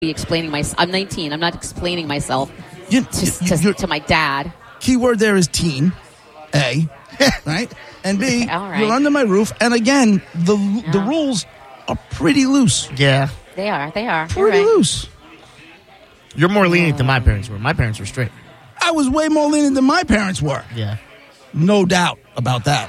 explaining myself. I'm 19. I'm not explaining myself to my dad. Keyword there is teen, A, right? And B, All right. You're under my roof. And again, the rules are pretty loose. Yeah. They are. Pretty loose. You're more lenient than my parents were. My parents were strict. I was way more lenient than my parents were. Yeah. No doubt about that.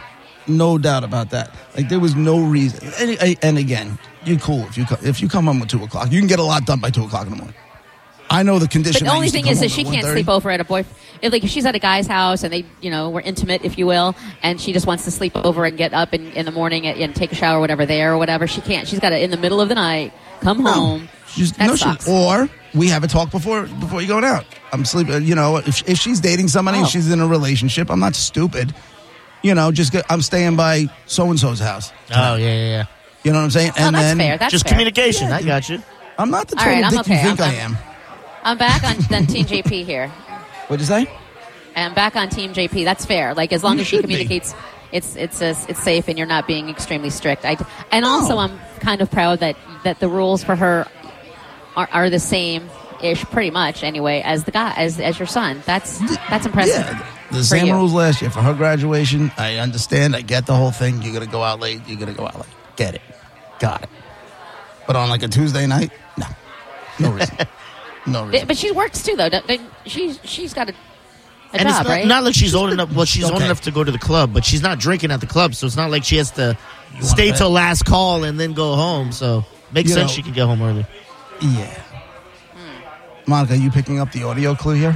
Like, there was no reason. And again, you're cool if you come home at 2 o'clock. You can get a lot done by 2 o'clock in the morning. I know the condition. But the only thing is that she can't sleep over at a boyfriend. If she's at a guy's house and they, were intimate, if you will, and she just wants to sleep over and get up in the morning and take a shower, whatever, she can't. She's got to, in the middle of the night, come home. That sucks. Or we have a talk before you're going out. I'm sleeping. If she's dating somebody and she's in a relationship, I'm not stupid. I'm staying by so and so's house. Oh yeah. You know what I'm saying? And that's fair. That's just fair. Communication. I got you. I'm not the total dick you think I am. I'm back on Team JP here. What'd you say? I'm back on Team JP. That's fair. Like, as long as she communicates, it's safe and you're not being extremely strict. Also, I'm kind of proud that the rules for her are the same-ish, pretty much anyway, as the guy as your son. That's impressive. Yeah, the same rules last year for her graduation. I understand. I get the whole thing. You're gonna go out late. Get it. Got it. But on like a Tuesday night, no reason. No reason. But she works too, though. She's got a and job, it's right? Not like she's old enough. Well, she's old enough to go to the club, but she's not drinking at the club, so it's not like she has to stay till last call and then go home. So makes sense she can get home early. Yeah. Monica, are you picking up the audio clue here?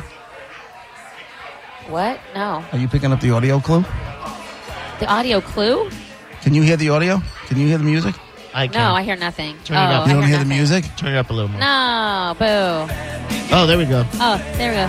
What? No. Are you picking up the audio clue? The audio clue? Can you hear the audio? Can you hear the music? I can. No, I hear nothing. Turn it up. You don't hear the music? Turn it up a little more. No, boo. Oh, there we go. Oh, there we go.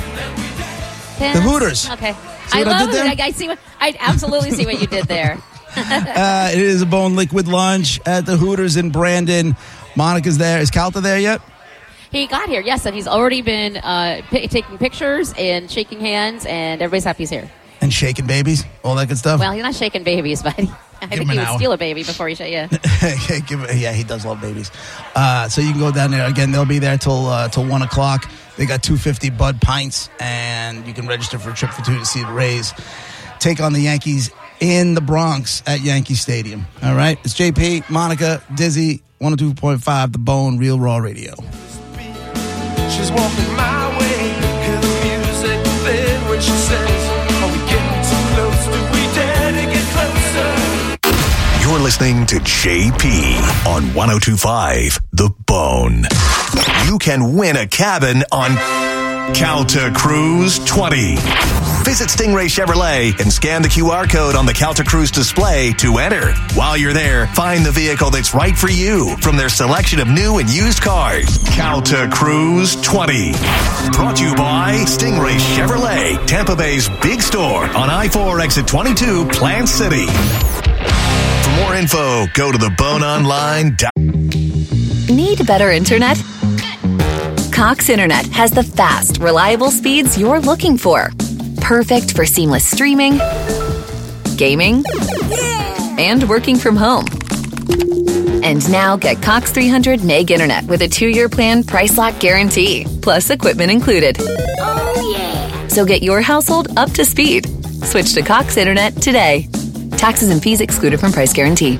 The Hooters. Okay. See what I did there? I see what I absolutely see what you did there. It is a bone liquid lunch at the Hooters in Brandon. Monica's there. Is Calta there yet? He got here, yes, and he's already been taking pictures and shaking hands, and everybody's happy he's here. And shaking babies, all that good stuff. Well, he's not shaking babies, but I think he would steal a baby before he shake. Yeah. Yeah, he does love babies. So you can go down there again. They'll be there till 1 o'clock. They got $2.50 Bud pints, and you can register for a trip for two to see the Rays take on the Yankees in the Bronx at Yankee Stadium. All right, it's JP, Monica, Dizzy, 102.5, The Bone, Real Raw Radio. She's walking my way, hear the music then when she says, are we getting too close? Do we dare to get closer? You're listening to JP on 102.5 The Bone. You can win a cabin on Calta Cruise 20. Visit Stingray Chevrolet and scan the QR code on the Calta Cruise display to enter. While you're there, find the vehicle that's right for you from their selection of new and used cars. Calta Cruise 20. Brought to you by Stingray Chevrolet, Tampa Bay's big store on I-4 exit 22, Plant City. For more info, go to theboneonline.com. Need better internet? Cox Internet has the fast, reliable speeds you're looking for. Perfect for seamless streaming, gaming, and working from home. And now get Cox 300 meg internet with a 2-year plan price lock guarantee, plus equipment included. Oh, yeah. So get your household up to speed. Switch to Cox Internet today. Taxes and fees excluded from price guarantee.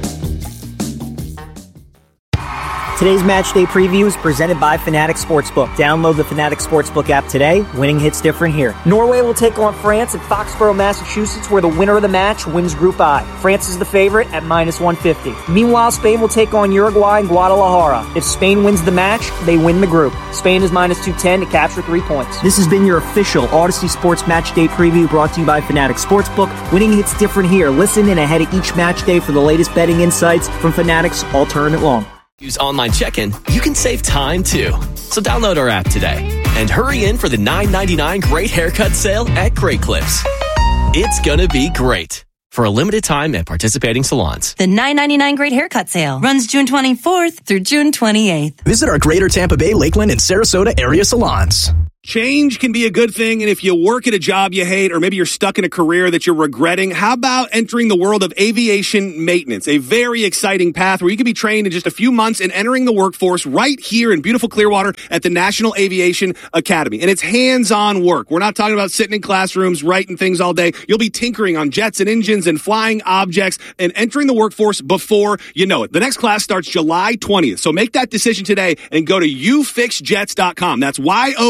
Today's match day preview is presented by Fanatics Sportsbook. Download the Fanatics Sportsbook app today. Winning hits different here. Norway will take on France at Foxborough, Massachusetts, where the winner of the match wins Group I. France is the favorite at -150. Meanwhile, Spain will take on Uruguay in Guadalajara. If Spain wins the match, they win the group. Spain is -210 to capture 3 points. This has been your official Odyssey Sports Match Day preview brought to you by Fanatics Sportsbook. Winning hits different here. Listen in ahead of each match day for the latest betting insights from Fanatics all tournament long. Use online check-in, you can save time too. So download our app today and hurry in for the $9.99 Great Haircut Sale at Great Clips. It's gonna be great. For a limited time at participating salons. The $9.99 Great Haircut Sale runs June 24th through June 28th. Visit our Greater Tampa Bay, Lakeland, and Sarasota area salons. Change can be a good thing, and if you work at a job you hate, or maybe you're stuck in a career that you're regretting, how about entering the world of aviation maintenance? A very exciting path where you can be trained in just a few months and entering the workforce right here in beautiful Clearwater at the National Aviation Academy. And it's hands-on work. We're not talking about sitting in classrooms writing things all day. You'll be tinkering on jets and engines and flying objects and entering the workforce before you know it. The next class starts July 20th, so make that decision today and go to youfixjets.com. That's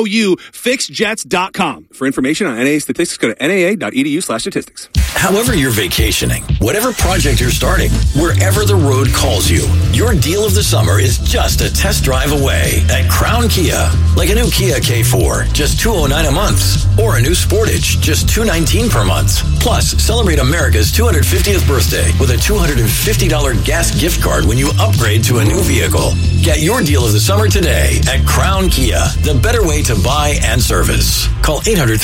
YOUFixJets.com. For information on NAA statistics, go to naa.edu/statistics. However you're vacationing, whatever project you're starting, wherever the road calls you, your deal of the summer is just a test drive away at Crown Kia. Like a new Kia K4, just $209 a month, or a new Sportage, just $219 per month. Plus, celebrate America's 250th birthday with a $250 gas gift card when you upgrade to a new vehicle. Get your deal of the summer today at Crown Kia, the better way to buy and service. Call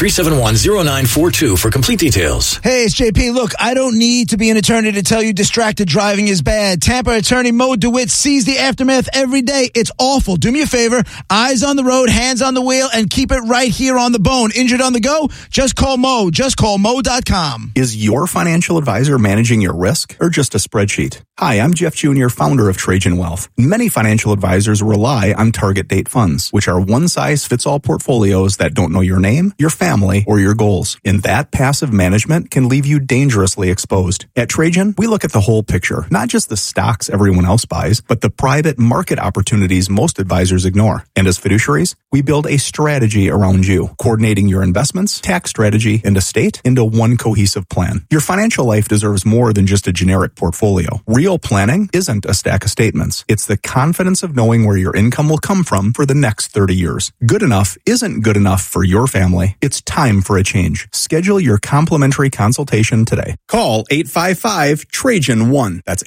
800-371-0942 for complete details. Hey, it's JP. Look, I don't need to be an attorney to tell you distracted driving is bad. Tampa attorney Mo DeWitt sees the aftermath every day. It's awful. Do me a favor. Eyes on the road, hands on the wheel, and keep it right here on the bone. Injured on the go? Just call Mo. Just call Mo.com. Is your financial advisor managing your risk or just a spreadsheet? Hi, I'm Jeff Jr., founder of Trajan Wealth. Many financial advisors rely on target date funds, which are one-size-fits-all portfolios that don't know your name, your family, or your goals. And that passive management can leave you dangerously exposed. At Trajan, we look at the whole picture, not just the stocks everyone else buys, but the private market opportunities most advisors ignore. And as fiduciaries, we build a strategy around you, coordinating your investments, tax strategy, and estate into one cohesive plan. Your financial life deserves more than just a generic portfolio. Real planning isn't a stack of statements. It's the confidence of knowing where your income will come from for the next 30 years. Good enough isn't good enough for your family. It's time for a change. Schedule your complimentary consultation today. Call 855-TRAJAN-1. That's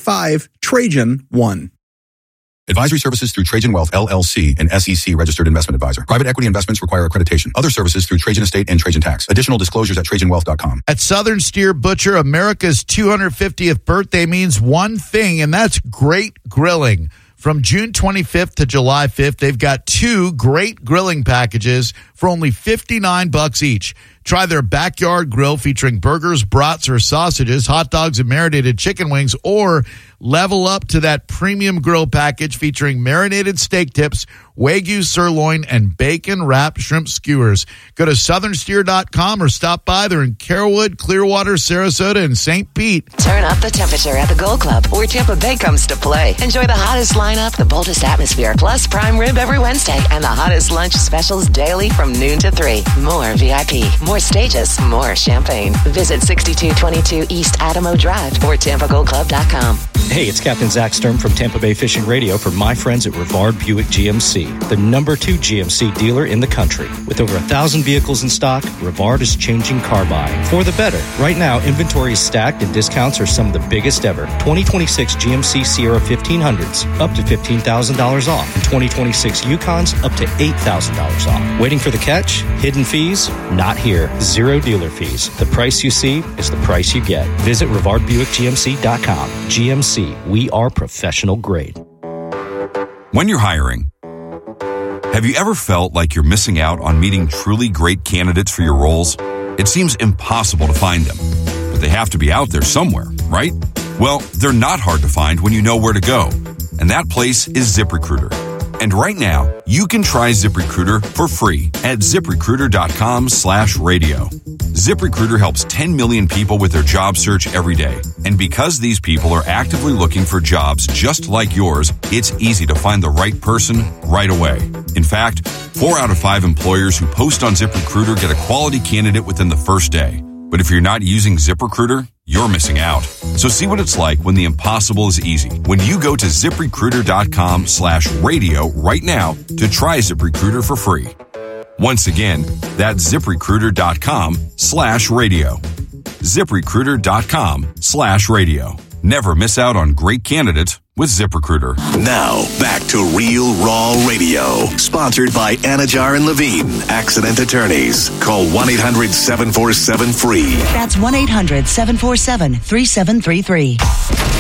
855-TRAJAN-1. Advisory services through Trajan Wealth, LLC, an SEC registered investment advisor. Private equity investments require accreditation. Other services through Trajan Estate and Trajan Tax. Additional disclosures at TrajanWealth.com. At Southern Steer Butcher, America's 250th birthday means one thing, and that's great grilling. From June 25th to July 5th, they've got 2 great grilling packages for only $59 each. Try their backyard grill featuring burgers, brats, or sausages, hot dogs, and marinated chicken wings, or level up to that premium grill package featuring marinated steak tips, Wagyu sirloin, and bacon-wrapped shrimp skewers. Go to southernsteer.com or stop by. They're in Carrollwood, Clearwater, Sarasota, and St. Pete. Turn up the temperature at the Gold Club, where Tampa Bay comes to play. Enjoy the hottest lineup, the boldest atmosphere, plus prime rib every Wednesday, and the hottest lunch specials daily from noon to 3. More VIP, more stages, more champagne. Visit 6222 East Adamo Drive or TampaGoldClub.com. Hey, it's Captain Zach Sturm from Tampa Bay Fishing Radio for my friends at Rivard Buick GMC, the #2 GMC dealer in the country. With over 1,000 vehicles in stock, Rivard is changing car buying for the better. Right now, inventory is stacked and discounts are some of the biggest ever. 2026 GMC Sierra 1500s, up to $15,000 off. And 2026 Yukons, up to $8,000 off. Waiting for the catch? Hidden fees? Not here. Zero dealer fees. The price you see is the price you get. Visit RivardBuickGMC.com. GMC, we are professional grade. When you're hiring, have you ever felt like you're missing out on meeting truly great candidates for your roles? It seems impossible to find them, but they have to be out there somewhere, right? Well, they're not hard to find when you know where to go, and that place is ZipRecruiter. And right now, you can try ZipRecruiter for free at ZipRecruiter.com/radio. ZipRecruiter helps 10 million people with their job search every day. And because these people are actively looking for jobs just like yours, it's easy to find the right person right away. In fact, 4 out of 5 employers who post on ZipRecruiter get a quality candidate within the first day. But if you're not using ZipRecruiter, you're missing out. So see what it's like when the impossible is easy. When you go to ZipRecruiter.com/radio right now to try ZipRecruiter for free. Once again, that's ZipRecruiter.com/radio. ZipRecruiter.com/radio. Never miss out on great candidates with ZipRecruiter. Now, back to Real Raw Radio. Sponsored by Anajar and Levine, Accident Attorneys. Call 1-800-747-FREE. That's 1-800-747-3733.